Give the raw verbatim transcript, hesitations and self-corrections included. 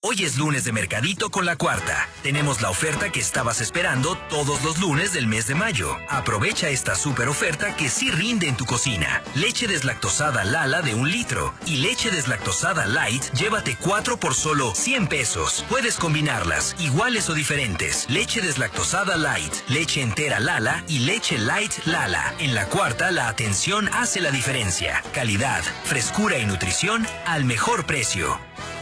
Hoy es lunes de Mercadito con la Cuarta. Tenemos la oferta que estabas esperando todos los lunes del mes de mayo. Aprovecha esta super oferta que sí rinde en tu cocina. Leche deslactosada Lala de un litro y leche deslactosada Light, llévate cuatro por solo cien pesos. Puedes combinarlas, iguales o diferentes. Leche deslactosada Light, leche entera Lala y leche Light Lala. En la Cuarta, la atención hace la diferencia. Calidad, frescura y nutrición al mejor precio.